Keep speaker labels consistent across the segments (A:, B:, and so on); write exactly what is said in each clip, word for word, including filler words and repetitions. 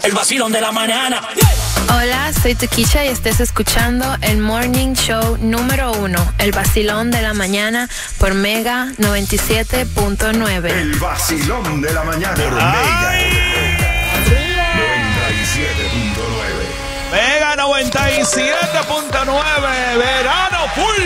A: El vacilón de la mañana.
B: Hola, soy Tukisha y estás escuchando el Morning Show número uno, el vacilón de la mañana por Mega noventa y siete punto nueve.
C: El vacilón de la mañana por Mega noventa y siete punto nueve.
D: Mega noventa y siete punto nueve, verano full.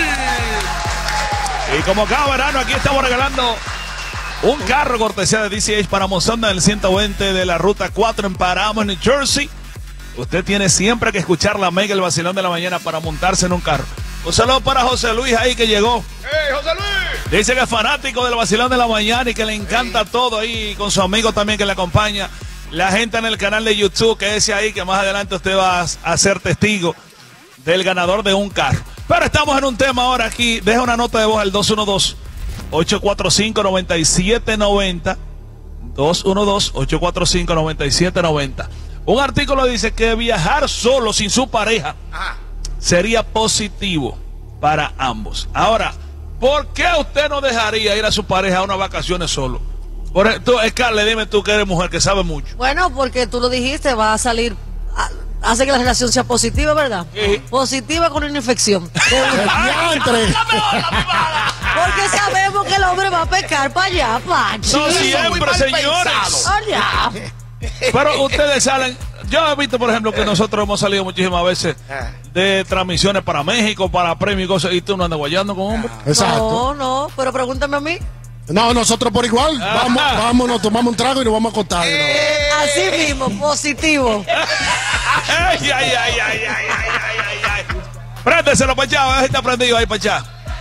D: Y como cada verano aquí estamos regalando un carro cortesía de D C H para Mozonda del ciento veinte de la ruta cuatro en Paramos, New Jersey. Usted tiene siempre que escuchar la Mega, el vacilón de la mañana para montarse en un carro. Un saludo para José Luis ahí que llegó.
E: ¡Hey, José Luis!
D: Dice que es fanático del vacilón de la mañana y que le encanta hey. todo ahí, con su amigo también que le acompaña. La gente en el canal de YouTube, que ese ahí, que más adelante usted va a ser testigo del ganador de un carro. Pero estamos en un tema ahora aquí. Deja una nota de voz al dos uno dos, ocho cuatro cinco, nueve siete nueve cero. dos uno dos, ocho cuatro cinco, nueve siete nueve cero. Un artículo dice que viajar solo sin su pareja Ajá. sería positivo para ambos. Ahora, ¿por qué usted no dejaría ir a su pareja a unas vacaciones solo? Por, tú, Scarlett, dime tú que eres mujer que sabe mucho.
F: Bueno, porque tú lo dijiste, va a salir, a, hace que la relación sea positiva, ¿verdad? Sí. Positiva con una infección. Porque sabemos que el hombre va a pecar para allá, Pachi.
D: No siempre, señores.
F: Allá.
D: Pero ustedes salen, yo he visto por ejemplo que nosotros hemos salido muchísimas veces de transmisiones para México, para premios y cosas, y tú no andas guayando con hombres.
F: Exacto. No, no, pero pregúntame a mí.
G: No, nosotros por igual, vamos, vamos, nos tomamos un trago y nos vamos a acostar.
F: Eh, ¿no? Así mismo, positivo.
D: Ay, ay, ay, ay, ay, ay, ay, ay. Préndeselo para allá, ahí está prendido ahí para allá.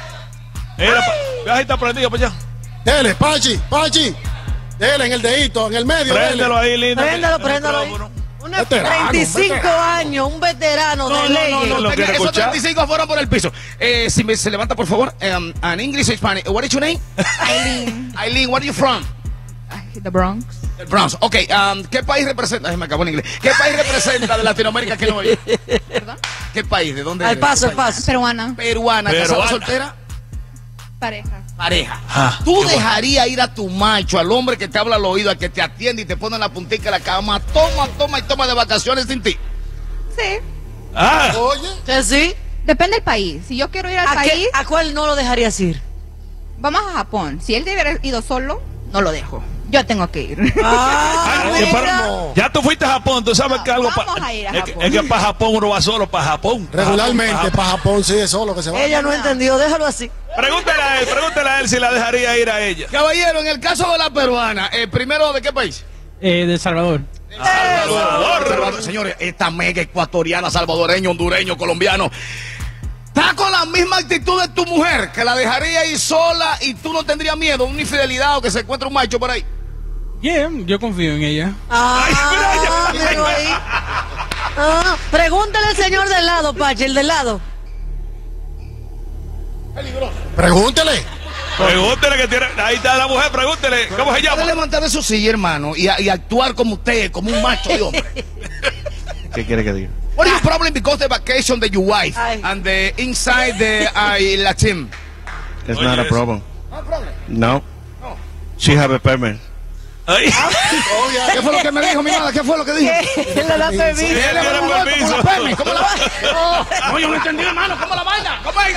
D: Ahí está prendido para allá.
G: Dele, Pachi, Pachi. Dele en el dedito, en el medio.
D: Préndelo ahí, lindo.
F: Préndelo, préndelo ahí. Unos treinta y cinco años, un veterano
E: no,
F: de
E: no,
F: leyes.
E: No, no, no, tenía, esos treinta y cinco fueron por el piso. Eh, si me, se levanta, por favor. Um, an English or Spanish. What is your name?
H: Aileen.
E: Aileen, where are you from?
H: The Bronx.
E: The Bronx. Ok, um, ¿qué país representa? Ay, me acabo en inglés. ¿Qué país representa de Latinoamérica que no hay?
H: ¿Verdad?
E: ¿Qué país? ¿De dónde?
F: Al paso, al paso.
H: Peruana.
E: Peruana. ¿Casada, soltera?
H: Pareja.
E: Pareja.
D: Ah,
E: ¿Tú dejarías ir a tu macho, al hombre que te habla al oído, al que te atiende y te pone en la puntica de la cama, toma, toma y toma de vacaciones sin ti?
H: Sí.
D: Ah.
F: Oye. ¿Que sí?
H: Depende del país. Si yo quiero ir al
F: ¿A
H: país...
F: Qué, ¿A cuál no lo dejarías ir?
H: Vamos a Japón. Si él hubiera ido solo, no lo dejo. Yo tengo que ir.
F: Ah,
D: Ay, para, ya tú fuiste a Japón, tú sabes
H: no,
D: que algo
H: vamos
D: pa,
H: a ir a
D: es,
H: Japón.
D: es que para Japón uno va solo, para Japón.
G: Regularmente,
D: para
G: Japón, Japón sí es solo que se va.
F: Ella no entendió, déjalo así.
D: Pregúntale a él, pregúntale a él si la dejaría ir a ella.
E: Caballero, en el caso de la peruana, eh, primero, ¿de qué país?
I: Eh, de El Salvador.
E: El Salvador. Salvador. Señores, esta mega ecuatoriana, salvadoreño, hondureño, colombiano, está con la misma actitud de tu mujer, que la dejaría ir sola y tú no tendrías miedo, una infidelidad o que se encuentre un macho por ahí.
I: Yeah, yo confío en ella.
F: Ah,
D: Ay, mira,
F: míralo ahí. Ah, pregúntale al señor del lado, Pachi, el del lado.
E: Peligroso.
G: Pregúntele.
D: Pregúntele que tiene. Ahí está la mujer, pregúntele. ¿Cómo se llama?
E: Puede levantar de su silla, hermano, y, y actuar como usted, como un macho de hombre.
J: ¿Qué quiere que diga?
E: What is your problem because the vacation of your wife
F: Ay.
E: and the inside the uh, Latin?
J: It's
D: Oye,
J: not a
D: eso.
J: problem.
E: No problem.
J: No.
E: No.
J: She have a permit.
D: Ay.
E: ¿Qué fue lo que me dijo mi madre? ¿Qué fue lo que dijo?
F: Él le da permiso.
D: Él
E: Él le
D: tiene
E: mandó
D: permiso.
E: ¿Cómo la perme? ¿Cómo la vaina? No, yo no entendí, hermano. ¿Cómo la vaina? ¿Cómo es?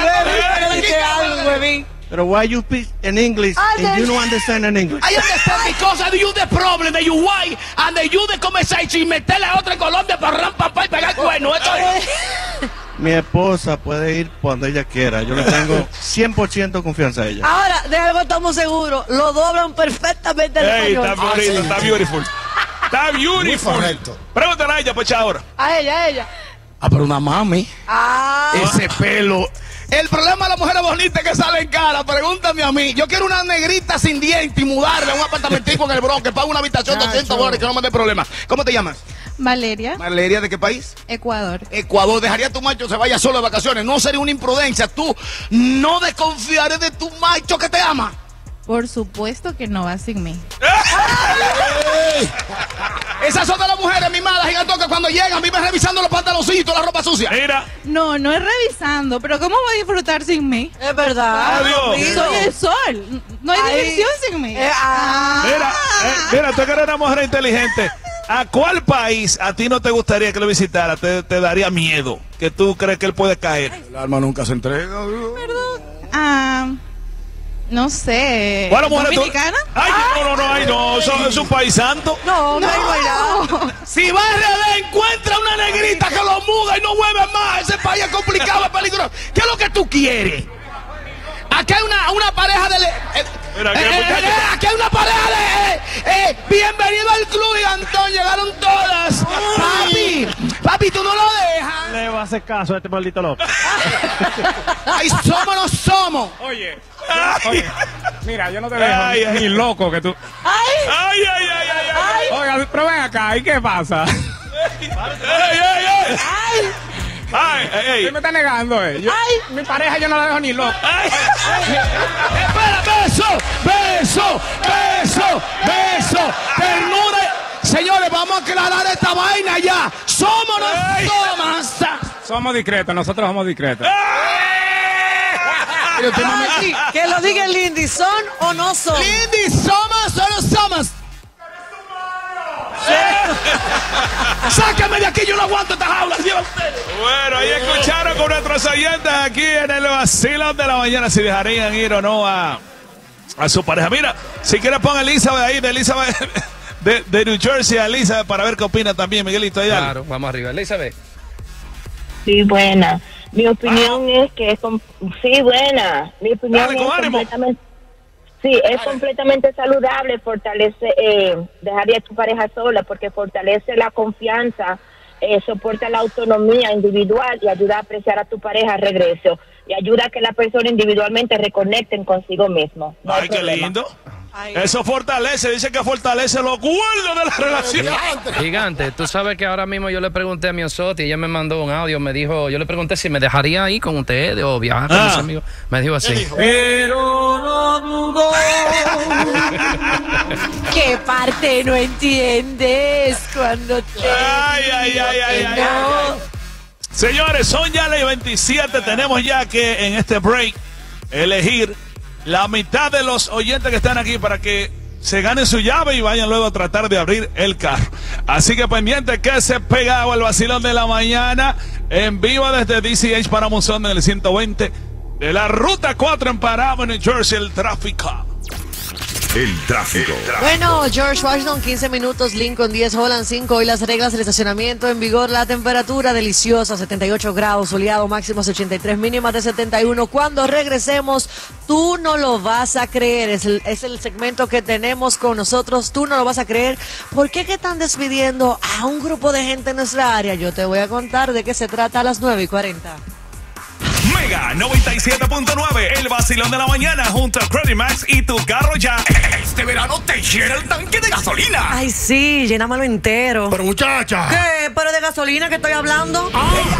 J: Pero why you speak in English and you don't understand in English?
E: I understand because of you the problem that you wife and the you the conversation y meterle a otra en Colombia para ram, papá y pegar cuerno. Esto es...
J: Mi esposa puede ir cuando ella quiera. Yo le tengo cien por ciento confianza a ella.
F: Ahora, de algo estamos seguros. Los dos hablan perfectamente el
D: Ey,
F: español.
D: está bonito,
G: Ah, sí,
D: está
G: sí.
D: beautiful. Está beautiful.
G: Muy correcto.
D: Pregúntale a ella, pues ahora.
F: A ella, a ella.
E: Ah, pero una mami.
F: Ah.
E: Ese pelo. El problema de las mujeres bonitas que salen cara, pregúntame a mí. Yo quiero una negrita sin diente y mudarle a un apartamentico en el Bronx que paga una habitación de doscientos dólares que no me dé problema. ¿Cómo te llamas?
H: Valeria.
E: Valeria, ¿de qué país?
H: Ecuador.
E: Ecuador. ¿Dejaría a tu macho se vaya solo de vacaciones? No sería una imprudencia. Tú no desconfiaré de tu macho que te ama.
H: Por supuesto que no va sin mí.
E: Esas son de las mujeres mimadas, gigantes, que cuando llegan viven revisando los pantaloncitos, la ropa sucia.
D: Mira.
H: No, no es revisando, pero ¿cómo va a disfrutar sin mí?
F: Es verdad.
D: Adiós.
H: Soy el sol. No hay
F: Ay.
H: diversión sin mí.
F: Eh, ah.
D: Mira, eh, mira, tú que eres una mujer inteligente. ¿A cuál país a ti no te gustaría que lo visitara? Te, te daría miedo, que tú crees que él puede caer.
E: El alma nunca se entrega.
H: Perdón. Ah, no sé.
D: ¿Cuál mujer
H: ¿Dominicana?
D: Tú? Ay, no, no, no, ay, no, eso es un país santo.
F: No, no,
H: No.
F: no.
E: Si va a R D, encuentra una negrita que lo muda y no vuelve más. Ese país es complicado, es peligroso. ¿Qué es lo que tú quieres? Aquí hay una, una pareja de... Le, eh,
D: Mira, que
E: eh,
D: muchacho-
E: eh, aquí hay una pareja de... Eh, eh, bienvenido al club, y Antón, llegaron todas. Papi, papi, tú no lo dejas.
J: Le va a hacer caso a este maldito loco.
E: Ay, somos no somos.
I: Oye,
D: Ay,
I: oye, mira, yo no te dejo
D: Ay,
I: ni,
D: ay.
I: ni loco que tú.
F: Ay,
D: ay, ay, ay, ay, ay.
I: Oiga, pero ven acá, ¿y qué pasa?
D: Ay, ay, ay.
F: ay,
D: Ay, ay,
I: ¿Qué me está negando, eh? Yo- mi pareja yo no la dejo ni loco.
D: ay.
E: Espera, beso, beso, beso, beso, ternura. Señores, vamos a aclarar esta vaina ya. Somos no somos.
I: Somos discretos, nosotros somos discretos.
F: ay, que lo diga el Lindy, ¿son o no son?
E: Lindy, somos o no somos. Sáquenme de aquí, yo no aguanto esta jaula. Lleva ustedes.
D: Bueno, ahí escucharon con nuestros oyentes aquí en el vacilón de la mañana si dejarían ir o no a, a su pareja. Mira, si quieres pon a Elizabeth ahí, de Elizabeth de, de New Jersey a Elizabeth para ver qué opina también, Miguelito. Ahí, dale.
A: Claro, vamos arriba. Elizabeth.
K: Sí, buena. Mi opinión es que es... com- Sí, buena. Mi opinión
D: Dale, con
K: es
D: ánimo.
K: completamente... Sí, es completamente saludable, fortalece, eh, dejaría a tu pareja sola porque fortalece la confianza, eh, soporta la autonomía individual y ayuda a apreciar a tu pareja al regreso y ayuda a que la persona individualmente reconecten consigo mismo. No hay
D: Ay, qué
K: problema.
D: lindo.
F: Ay,
D: Eso fortalece, dice que fortalece los cuerdos de la relación.
A: Gigante, tú sabes que ahora mismo yo le pregunté a mi Osotti, ella me mandó un audio, me dijo, yo le pregunté si me dejaría ahí con ustedes o viajar con
D: Ah.
A: mis amigos. Me dijo así.
F: pero no dudo. ¿Qué parte no entiendes cuando te
D: Ay, ay, ay, ay,
F: digo
D: ay,
F: que no?
D: ay. Señores, son ya las veintisiete. Tenemos ya que en este break elegir la mitad de los oyentes que están aquí para que se ganen su llave y vayan luego a tratar de abrir el carro. Así que pendiente que se pegado el vacilón de la mañana en vivo desde D C H para Monzón en el ciento veinte de la ruta cuatro en Parábola, New Jersey, el tráfico.
C: El tráfico.
F: Bueno, George Washington, quince minutos, Lincoln diez, Holland cinco. Hoy las reglas del estacionamiento en vigor. La temperatura deliciosa, setenta y ocho grados, soleado, máximos ochenta y tres, mínimas de setenta y uno. Cuando regresemos, tú no lo vas a creer. Es el, es el segmento que tenemos con nosotros. Tú no lo vas a creer. ¿Por qué que están despidiendo a un grupo de gente en nuestra área? Yo te voy a contar de qué se trata a las nueve y cuarenta.
L: Mega noventa y siete punto nueve, el vacilón de la mañana junto a Credit Max y tu carro ya. Este verano te llena el tanque de gasolina.
F: Ay, sí, llénamelo entero.
G: Pero muchacha.
F: ¿Qué? ¿Pero de gasolina que estoy hablando?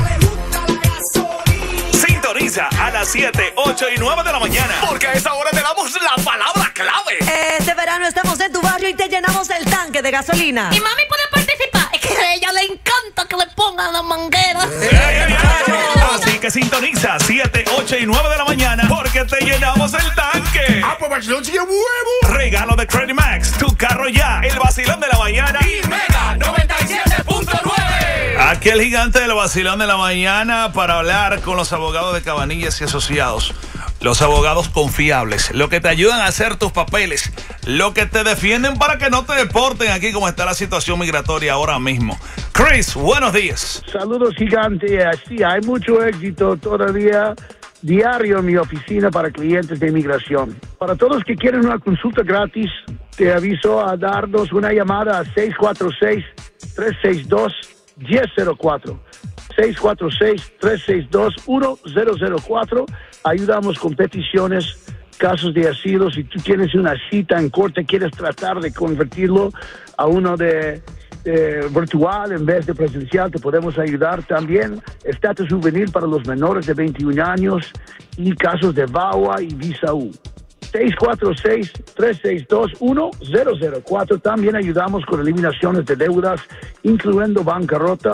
L: Sintoniza a las siete, ocho y nueve de la mañana. Porque a esa hora te damos la palabra clave.
F: Este verano estamos en tu barrio y te llenamos el tanque de gasolina.
M: Y mami puede participar. Es que a ella le encanta que le pongan la manguera.
L: Así que sintoniza siete, ocho y nueve de la mañana porque te llenamos el tanque.
G: Ah, pues vacilón sigue huevo.
L: Regalo de Credit Max, tu carro ya, el vacilón de la mañana y Mega noventa y siete punto nueve.
D: Aquí el gigante del vacilón de la mañana para hablar con los abogados de Cabanillas y Asociados. Los abogados confiables, lo que te ayudan a hacer tus papeles, lo que te defienden para que no te deporten aquí como está la situación migratoria ahora mismo. Chris, buenos días.
N: Saludos, gigante. Sí, hay mucho éxito todavía diario en mi oficina para clientes de inmigración. Para todos que quieren una consulta gratis, te aviso a darnos una llamada a seis cuatro seis, tres seis dos, uno cero cero cuatro. seis cuatro seis, tres seis dos, uno cero cero cuatro. Ayudamos con peticiones, casos de asilo. Si tú tienes una cita en corte, quieres tratar de convertirlo a uno de eh, virtual en vez de presencial, te podemos ayudar también. Estatus juvenil para los menores de veintiún años y casos de V A W A y Visa U. seis cuatro seis, tres seis dos, uno cero cero cuatro. También ayudamos con eliminaciones de deudas, incluyendo bancarrota,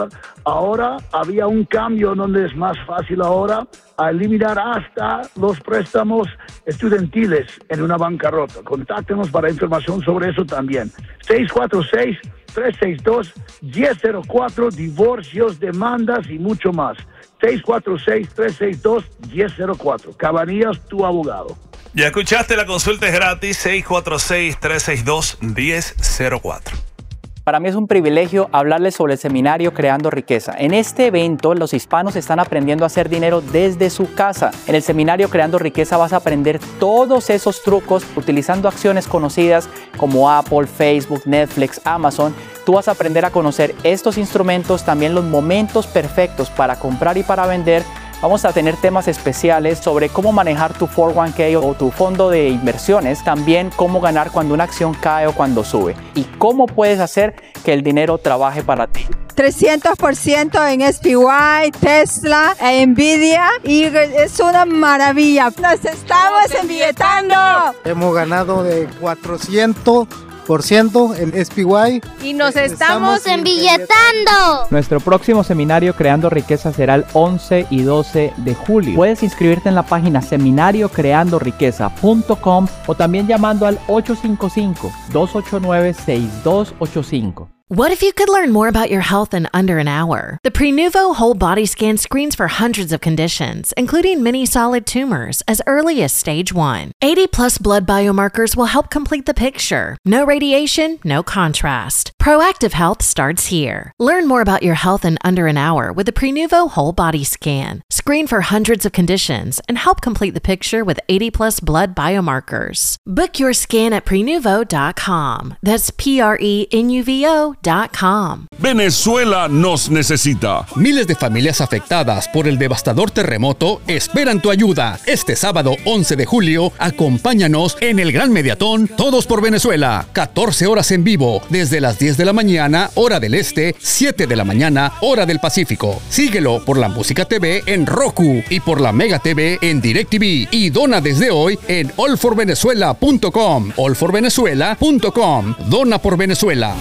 N: Ahora había un cambio donde es más fácil ahora a eliminar hasta los préstamos estudiantiles en una bancarrota. Contáctenos para información sobre eso también. seis cuatro seis, tres seis dos, uno cero cero cuatro, divorcios, demandas y mucho más. seis cuatro seis, tres seis dos, uno cero cero cuatro. Cabanillas, tu abogado.
D: Ya escuchaste, la consulta es gratis, seis cuatro seis, tres seis dos, uno cero cero cuatro.
O: Para mí es un privilegio hablarles sobre el seminario Creando Riqueza. En este evento, los hispanos están aprendiendo a hacer dinero desde su casa. En el seminario Creando Riqueza vas a aprender todos esos trucos utilizando acciones conocidas como Apple, Facebook, Netflix, Amazon. Tú vas a aprender a conocer estos instrumentos, también los momentos perfectos para comprar y para vender. Vamos a tener temas especiales sobre cómo manejar tu cuatro uno K o tu fondo de inversiones, también cómo ganar cuando una acción cae o cuando sube y cómo puedes hacer que el dinero trabaje para ti.
P: trescientos por ciento en S P Y, Tesla, e Nvidia y es una maravilla. Nos estamos embilletando.
Q: Hemos ganado de cuatrocientos por ciento en S P Y.
M: Y nos estamos, estamos embilletando.
O: Nuestro próximo seminario Creando Riqueza será el once y doce de julio. Puedes inscribirte en la página seminario creando riqueza punto com o también llamando al ocho cinco cinco, dos ocho nueve, seis dos ocho cinco.
R: What if you could learn more about your health in under an hour? The Prenuvo Whole Body Scan screens for hundreds of conditions, including many solid tumors, as early as stage one. eighty plus blood biomarkers will help complete the picture. No radiation, no contrast. Proactive health starts here. Learn more about your health in under an hour with the Prenuvo Whole Body Scan. Screen for hundreds of conditions and help complete the picture with eighty plus blood biomarkers. Book your scan at prenuvo dot com. That's P R E N U V O dot com.
C: Venezuela nos necesita.
S: Miles de familias afectadas por el devastador terremoto esperan tu ayuda. Este sábado once de julio, acompáñanos en el Gran Mediatón Todos por Venezuela. catorce horas en vivo, desde las diez de la mañana, hora del este, siete de la mañana, hora del Pacífico. Síguelo por la Música T V en Roku y por la Mega T V en DirecTV. Y dona desde hoy en all for venezuela punto com. all for venezuela punto com. Dona por Venezuela.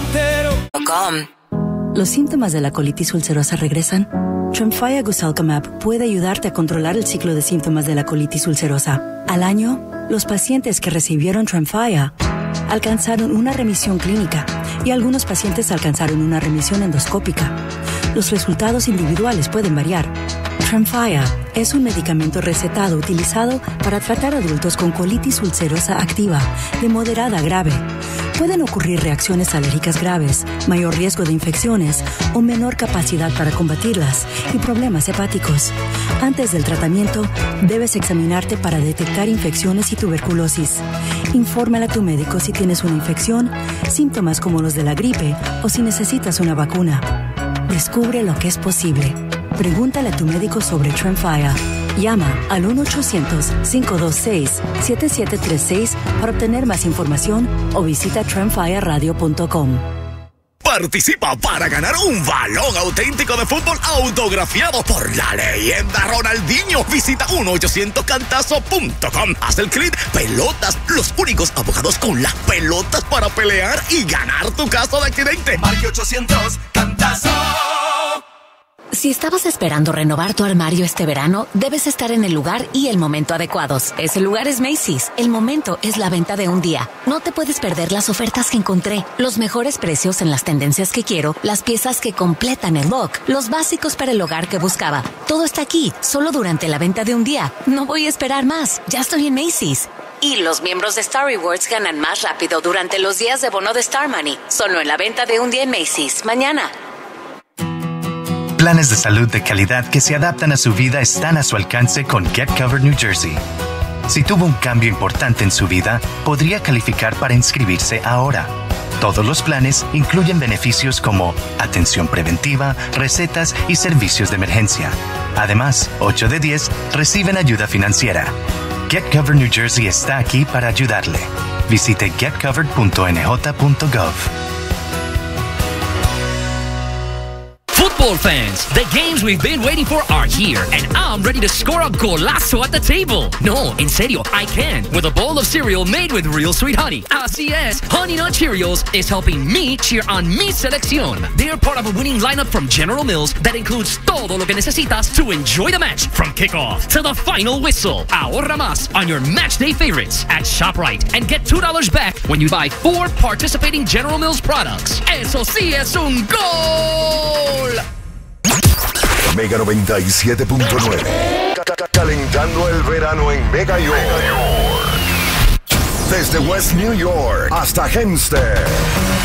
T: ¿Los síntomas de la colitis ulcerosa regresan? Tremfya Guselkumab puede ayudarte a controlar el ciclo de síntomas de la colitis ulcerosa. Al año, los pacientes que recibieron Tremfya alcanzaron una remisión clínica y algunos pacientes alcanzaron una remisión endoscópica. Los resultados individuales pueden variar. Tremfya es un medicamento recetado utilizado para tratar adultos con colitis ulcerosa activa, de moderada a grave. Pueden ocurrir reacciones alérgicas graves, mayor riesgo de infecciones o menor capacidad para combatirlas y problemas hepáticos. Antes del tratamiento, debes examinarte para detectar infecciones y tuberculosis. Infórmale a tu médico si tienes una infección, síntomas como los de la gripe o si necesitas una vacuna. Descubre lo que es posible. Pregúntale a tu médico sobre Tremfya. Llama al uno ochocientos, cinco dos seis, siete siete tres seis para obtener más información o visita tremfya radio punto com.
L: Participa para ganar un balón auténtico de fútbol autografiado por la leyenda Ronaldinho. Visita uno ochocientos cantazo punto com. Haz el clic pelotas, los únicos abogados con las pelotas para pelear y ganar tu caso de accidente. Marque ochocientos cantazo.
U: Si estabas esperando renovar tu armario este verano, debes estar en el lugar y el momento adecuados. Ese lugar es Macy's. El momento es la venta de un día. No te puedes perder las ofertas que encontré, los mejores precios en las tendencias que quiero, las piezas que completan el look, los básicos para el hogar que buscaba. Todo está aquí, solo durante la venta de un día. No voy a esperar más. Ya estoy en Macy's. Y los miembros de Star Rewards ganan más rápido durante los días de bono de Star Money. Solo en la venta de un día en Macy's. Mañana.
V: Planes de salud de calidad que se adaptan a su vida están a su alcance con Get Covered New Jersey. Si tuvo un cambio importante en su vida, podría calificar para inscribirse ahora. Todos los planes incluyen beneficios como atención preventiva, recetas y servicios de emergencia. Además, ocho de diez reciben ayuda financiera. Get Covered New Jersey está aquí para ayudarle. Visite get covered punto n j punto gov.
B: football fans, the games we've been waiting for are here, and I'm ready to score a golazo at the table. No, en serio, I can, with a bowl of cereal made with real sweet honey. Así es, Honey Nut Cheerios is helping me cheer on mi selección. They're part of a winning lineup from General Mills that includes todo lo que necesitas to enjoy the match, from kickoff to the final whistle. Ahorra más on your match day favorites at ShopRite and get two dollars back when you buy four participating General Mills products. Eso sí es un gol.
H: Mega noventa y siete punto nueve. Calentando el verano en Mega York. Desde West New York hasta Hempstead.